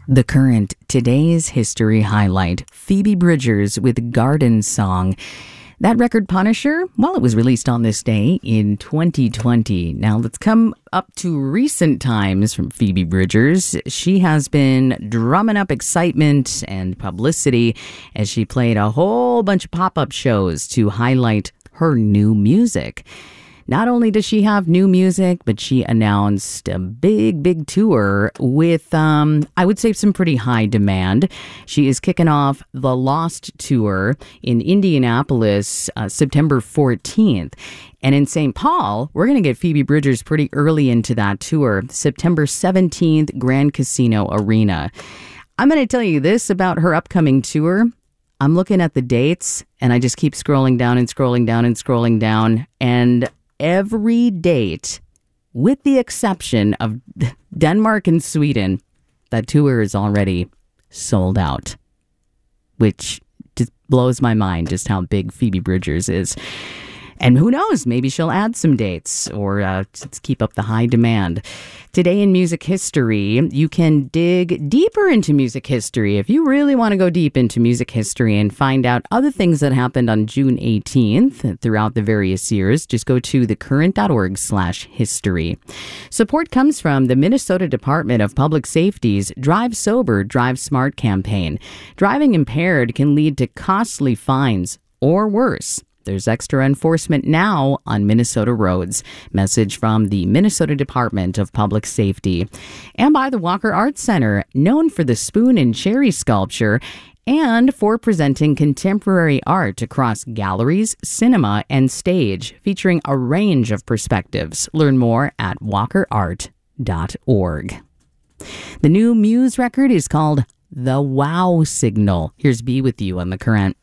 The Current, today's history highlight, Phoebe Bridgers with Garden Song. That record, Punisher, well, it was released on this day in 2020. Now, let's come up to recent times from Phoebe Bridgers. She has been drumming up excitement and publicity as she played a whole bunch of pop-up shows to highlight her new music. Not only does she have new music, but she announced a big tour with, I would say, some pretty high demand. She is kicking off the Lost Tour in Indianapolis, September 14th. And in St. Paul, we're going to get Phoebe Bridgers pretty early into that tour, September 17th, Grand Casino Arena. I'm going to tell you this about her upcoming tour. I'm looking at the dates, and I just keep scrolling down and scrolling down and scrolling down, and every date, with the exception of Denmark and Sweden, that tour is already sold out, which just blows my mind just how big Phoebe Bridgers is. And who knows, maybe she'll add some dates or just keep up the high demand. Today in music history, you can dig deeper into music history. If you really want to go deep into music history and find out other things that happened on June 18th throughout the various years, just go to thecurrent.org/history. Support comes from the Minnesota Department of Public Safety's Drive Sober, Drive Smart campaign. Driving impaired can lead to costly fines or worse. There's extra enforcement now on Minnesota roads. Message from the Minnesota Department of Public Safety. And by the Walker Arts Center, known for the spoon and cherry sculpture and for presenting contemporary art across galleries, cinema, and stage, featuring a range of perspectives. Learn more at walkerart.org. The new Muse record is called The Wow Signal. Here's Be With You on The Current.